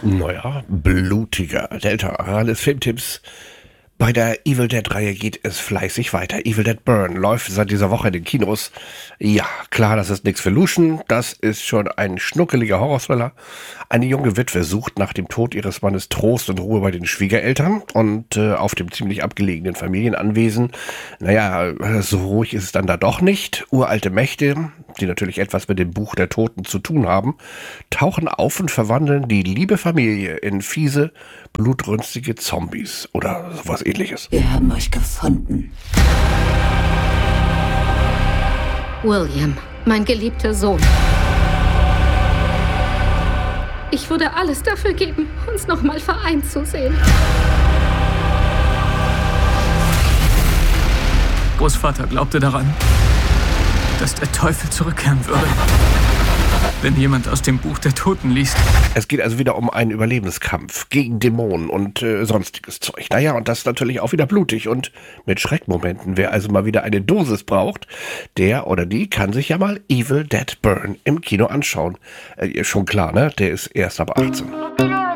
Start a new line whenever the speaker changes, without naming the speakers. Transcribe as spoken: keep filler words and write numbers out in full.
Naja, blutiger. Delta, alles Filmtipps. Bei der Evil Dead-Reihe geht es fleißig weiter. Evil Dead Burn läuft seit dieser Woche in den Kinos. Ja, klar, das ist nichts für Luschen. Das ist schon ein schnuckeliger Horrorthriller. Eine junge Witwe sucht nach dem Tod ihres Mannes Trost und Ruhe bei den Schwiegereltern und äh, auf dem ziemlich abgelegenen Familienanwesen. Naja, so ruhig ist es dann da doch nicht. Uralte Mächte, die natürlich etwas mit dem Buch der Toten zu tun haben, tauchen auf und verwandeln die liebe Familie in fiese, blutrünstige Zombies oder sowas Ähnliches.
Wir haben euch gefunden.
William, mein geliebter Sohn. Ich würde alles dafür geben, uns nochmal vereint zu sehen.
Großvater glaubte daran, dass der Teufel zurückkehren würde, wenn jemand aus dem Buch der Toten liest.
Es geht also wieder um einen Überlebenskampf gegen Dämonen und äh, sonstiges Zeug. Naja, und das ist natürlich auch wieder blutig und mit Schreckmomenten. Wer also mal wieder eine Dosis braucht, der oder die kann sich ja mal Evil Dead Burn im Kino anschauen. Äh, schon klar, ne? Der ist erst ab achtzehn.